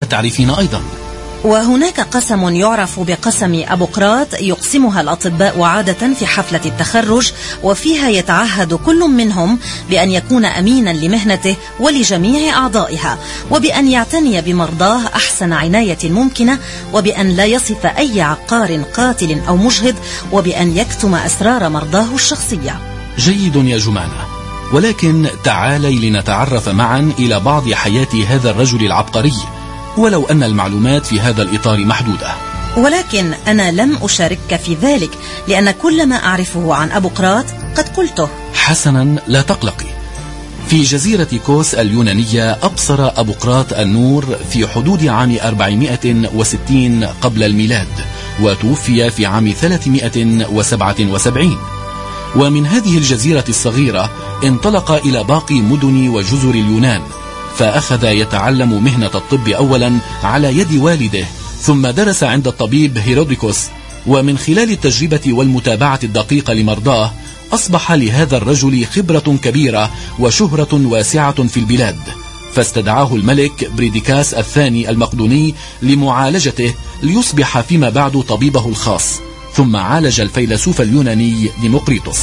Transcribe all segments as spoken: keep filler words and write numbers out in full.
تعرفين أيضا. وهناك قسم يعرف بقسم أبوقراط يقسمها الأطباء عادة في حفلة التخرج، وفيها يتعهد كل منهم بأن يكون أمينا لمهنته ولجميع أعضائها، وبأن يعتني بمرضاه أحسن عناية ممكنة، وبأن لا يصف أي عقار قاتل أو مجهض، وبأن يكتم أسرار مرضاه الشخصية. جيد يا جمانة، ولكن تعالي لنتعرف معا إلى بعض حياة هذا الرجل العبقري، ولو أن المعلومات في هذا الإطار محدودة. ولكن أنا لم أشارك في ذلك، لأن كل ما أعرفه عن أبوقراط قد قلته. حسنا، لا تقلقي. في جزيرة كوس اليونانية أبصر أبوقراط النور في حدود عام أربعمائة وستين قبل الميلاد، وتوفي في عام ثلاثمائة وسبعة وسبعين. ومن هذه الجزيرة الصغيرة انطلق إلى باقي مدن وجزر اليونان، فأخذ يتعلم مهنة الطب أولا على يد والده، ثم درس عند الطبيب هيروديكوس، ومن خلال التجربة والمتابعة الدقيقة لمرضاه أصبح لهذا الرجل خبرة كبيرة وشهرة واسعة في البلاد، فاستدعاه الملك بريديكاس الثاني المقدوني لمعالجته، ليصبح فيما بعد طبيبه الخاص، ثم عالج الفيلسوف اليوناني ديموقريطوس.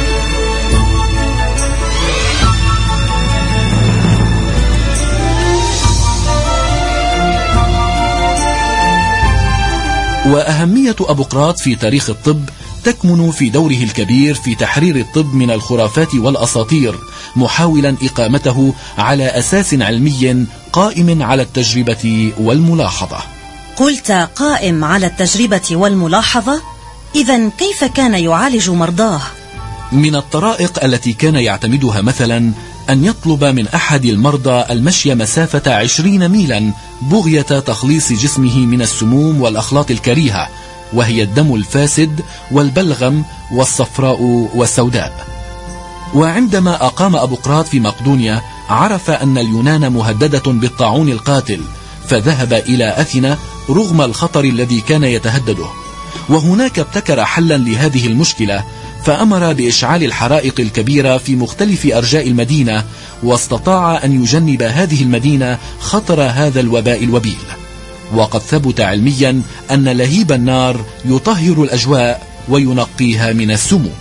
وأهمية أبوقراط في تاريخ الطب تكمن في دوره الكبير في تحرير الطب من الخرافات والأساطير، محاولا إقامته على أساس علمي قائم على التجربة والملاحظة. قلت قائم على التجربة والملاحظة؟ إذن كيف كان يعالج مرضاه؟ من الطرائق التي كان يعتمدها مثلا أن يطلب من أحد المرضى المشي مسافة عشرين ميلا بغية تخليص جسمه من السموم والأخلاط الكريهة، وهي الدم الفاسد والبلغم والصفراء والسوداء. وعندما أقام أبوقراط في مقدونيا عرف أن اليونان مهددة بالطاعون القاتل، فذهب إلى أثينا رغم الخطر الذي كان يتهدده، وهناك ابتكر حلا لهذه المشكلة، فأمر بإشعال الحرائق الكبيرة في مختلف أرجاء المدينة، واستطاع أن يجنب هذه المدينة خطر هذا الوباء الوبيل. وقد ثبت علميا أن لهيب النار يطهر الأجواء وينقيها من السموم.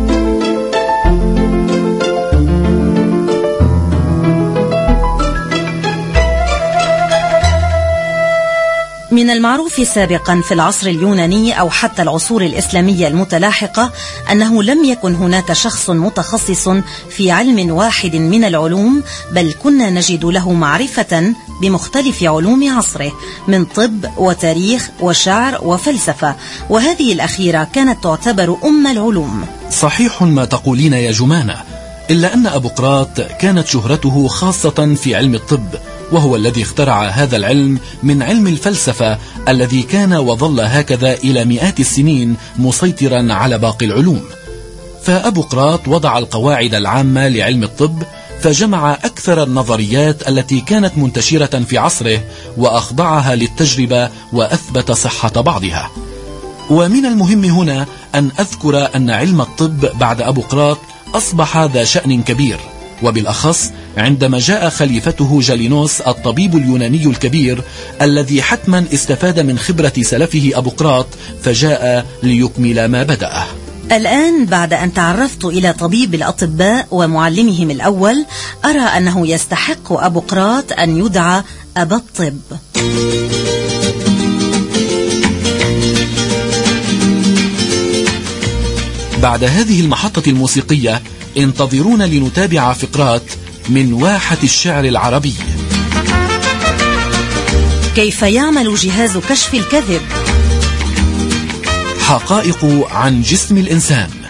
من المعروف سابقا في العصر اليوناني أو حتى العصور الإسلامية المتلاحقة أنه لم يكن هناك شخص متخصص في علم واحد من العلوم، بل كنا نجد له معرفة بمختلف علوم عصره، من طب وتاريخ وشعر وفلسفة، وهذه الأخيرة كانت تعتبر أم العلوم. صحيح ما تقولين يا جمانة، إلا أن أبوقراط كانت شهرته خاصة في علم الطب، وهو الذي اخترع هذا العلم من علم الفلسفة الذي كان وظل هكذا إلى مئات السنين مسيطرا على باقي العلوم. فأبوقراط وضع القواعد العامة لعلم الطب، فجمع أكثر النظريات التي كانت منتشرة في عصره وأخضعها للتجربة وأثبت صحة بعضها. ومن المهم هنا أن أذكر أن علم الطب بعد أبوقراط أصبح ذا شأن كبير، وبالأخص عندما جاء خليفته جالينوس الطبيب اليوناني الكبير الذي حتما استفاد من خبرة سلفه أبوقراط، فجاء ليكمل ما بدأه. الآن بعد أن تعرفت إلى طبيب الأطباء ومعلمهم الأول، أرى أنه يستحق أبوقراط أن يدعى أبا الطب. بعد هذه المحطة الموسيقية انتظرونا لنتابع فقرات من واحة الشعر العربي. كيف يعمل جهاز كشف الكذب؟ حقائق عن جسم الإنسان.